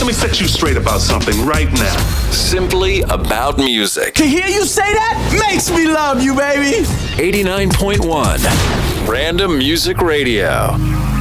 me set you straight about something right now. Simply about music. To hear you say that makes me love you, baby. 89.1 Random Music Radio.